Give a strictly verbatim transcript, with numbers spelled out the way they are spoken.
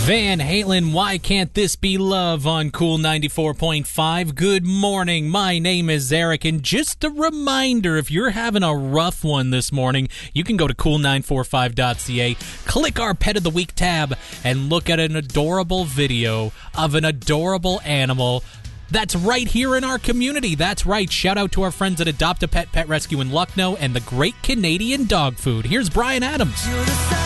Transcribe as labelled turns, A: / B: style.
A: Van Halen, Why Can't This Be Love on Cool ninety-four point five. Good morning. My name is Eric, and just a reminder, if you're having a rough one this morning, you can go to cool nine four five dot c a, click our Pet of the Week tab, and look at an adorable video of an adorable animal that's right here in our community. That's right. Shout out to our friends at Adopt a Pet Pet Rescue in Lucknow and the Great Canadian Dog Food. Here's Brian Adams.